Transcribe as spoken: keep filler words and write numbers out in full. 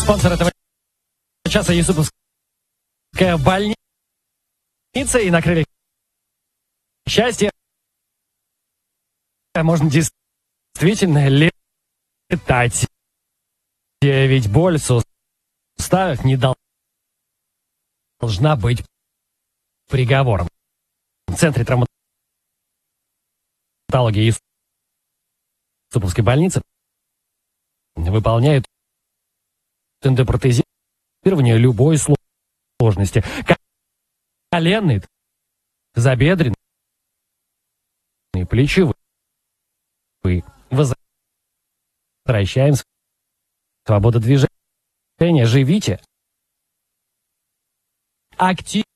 Спонсор этого часа — Юсуповская больница, и на крыльях счастья можно действительно летать. Ведь боль в суставах не должна быть приговором. В Центре травматологии Юсуповской больницы выполняют эндопротезирование любой сложности. Коленный, забедренный, плечевые. Возвращаем свободу движения. Живите активно.